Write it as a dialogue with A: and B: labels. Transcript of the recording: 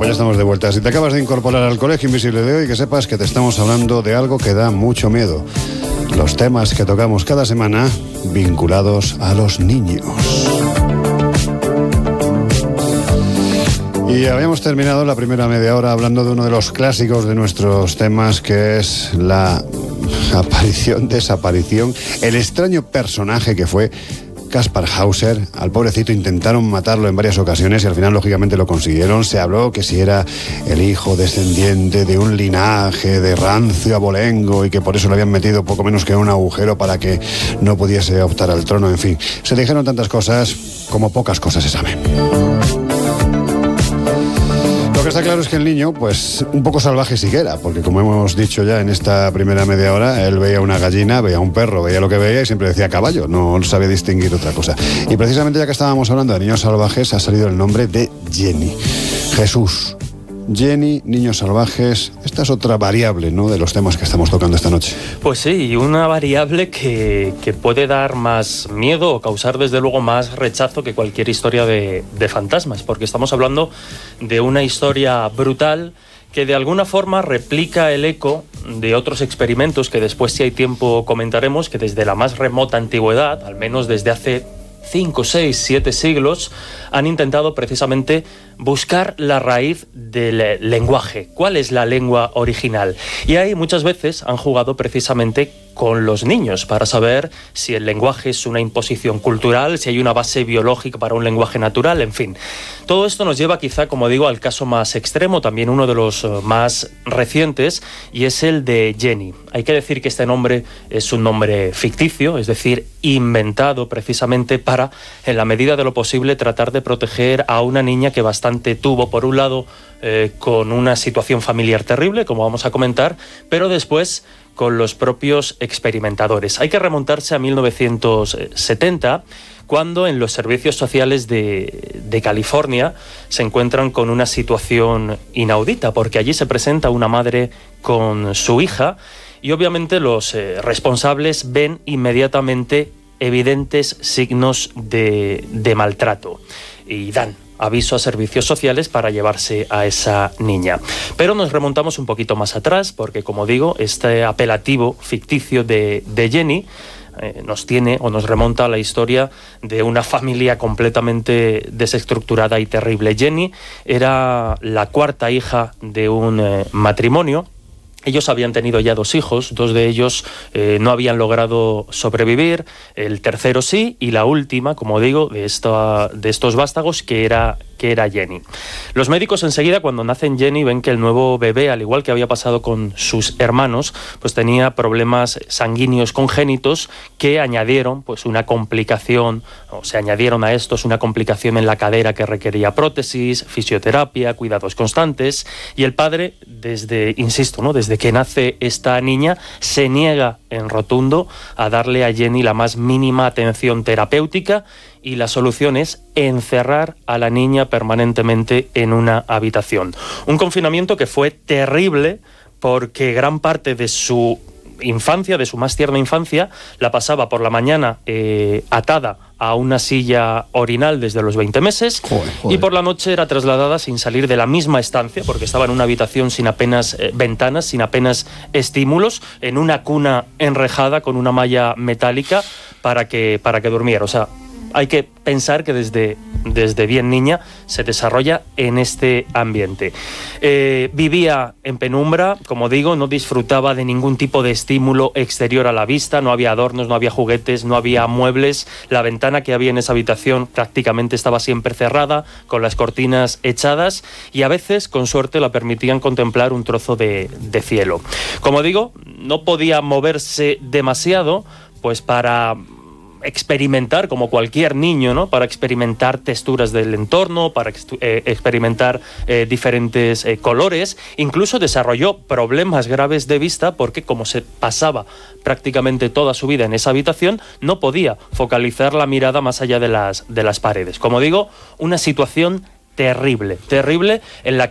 A: pues ya estamos de vuelta. Si te acabas de incorporar al Colegio Invisible de hoy, que sepas que te estamos hablando de algo que da mucho miedo. Los temas que tocamos cada semana vinculados a los niños. Y habíamos terminado la primera media hora hablando de uno de los clásicos de nuestros temas, que es la desaparición, el extraño personaje que fue Kaspar Hauser. Al pobrecito intentaron matarlo en varias ocasiones y al final lógicamente lo consiguieron. Se habló que si era el hijo descendiente de un linaje de rancio abolengo y que por eso lo habían metido poco menos que en un agujero para que no pudiese optar al trono. En fin, se dijeron tantas cosas como pocas cosas se saben. Lo que está claro es que el niño, pues, un poco salvaje sí que era, porque como hemos dicho ya en esta primera media hora, él veía una gallina, veía un perro, veía lo que veía y siempre decía caballo, no sabía distinguir otra cosa. Y precisamente ya que estábamos hablando de niños salvajes, ha salido el nombre de Jenny. Jesús. Jenny, niños salvajes, esta es otra variable, ¿no?, de los temas que estamos tocando esta noche.
B: Pues sí, y una variable que puede dar más miedo o causar desde luego más rechazo que cualquier historia de fantasmas, porque estamos hablando de una historia brutal que de alguna forma replica el eco de otros experimentos que después, si hay tiempo, comentaremos, que desde la más remota antigüedad, al menos desde hace 5, 6, 7 siglos, han intentado precisamente buscar la raíz del lenguaje. ¿Cuál es la lengua original? Y ahí muchas veces han jugado precisamente con los niños para saber si el lenguaje es una imposición cultural, si hay una base biológica para un lenguaje natural, en fin. Todo esto nos lleva quizá, como digo, al caso más extremo, también uno de los más recientes, y es el de Jenny. Hay que decir que este nombre es un nombre ficticio, es decir, inventado precisamente para, en la medida de lo posible, tratar de proteger a una niña que bastante tuvo, por un lado, con una situación familiar terrible, como vamos a comentar, pero después con los propios experimentadores. Hay que remontarse a 1970, cuando en los servicios sociales de California se encuentran con una situación inaudita, porque allí se presenta una madre con su hija y obviamente los responsables ven inmediatamente evidentes signos de maltrato y dan aviso a servicios sociales para llevarse a esa niña. Pero nos remontamos un poquito más atrás, porque como digo, este apelativo ficticio de Jenny nos remonta a la historia de una familia completamente desestructurada y terrible. Jenny era la cuarta hija de un matrimonio. Ellos habían tenido ya 2 hijos, 2 de ellos no habían logrado sobrevivir, el tercero sí, y la última, como digo, de estos vástagos, que era Jenny. Los médicos enseguida, cuando nacen Jenny, ven que el nuevo bebé, al igual que había pasado con sus hermanos, pues tenía problemas sanguíneos congénitos que añadieron pues una complicación, o se añadieron a estos una complicación en la cadera que requería prótesis, fisioterapia, cuidados constantes, y el padre, desde que nace esta niña, se niega en rotundo a darle a Jenny la más mínima atención terapéutica, y la solución es encerrar a la niña permanentemente en una habitación. Un confinamiento que fue terrible, porque gran parte de su infancia, de su más tierna infancia, la pasaba por la mañana atada a una silla orinal desde los 20 meses, joder. Y por la noche era trasladada sin salir de la misma estancia, porque estaba en una habitación sin apenas ventanas, sin apenas estímulos, en una cuna enrejada con una malla metálica para que durmiera. O sea, hay que pensar que desde bien niña se desarrolla en este ambiente. Vivía en penumbra, como digo, no disfrutaba de ningún tipo de estímulo exterior a la vista, no había adornos, no había juguetes, no había muebles. La ventana que había en esa habitación prácticamente estaba siempre cerrada, con las cortinas echadas, y a veces, con suerte, la permitían contemplar un trozo de cielo. Como digo, no podía moverse demasiado, pues para experimentar, como cualquier niño, ¿no?, para experimentar texturas del entorno, para experimentar diferentes colores. Incluso desarrolló problemas graves de vista, porque como se pasaba prácticamente toda su vida en esa habitación, no podía focalizar la mirada más allá de las paredes. Como digo, una situación terrible en la